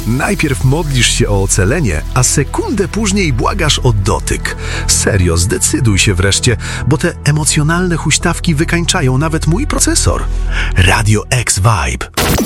Najpierw modlisz się o ocalenie, a sekundę później błagasz o dotyk. Serio, zdecyduj się wreszcie, bo te emocjonalne huśtawki wykańczają nawet mój procesor. Radio X Vibe.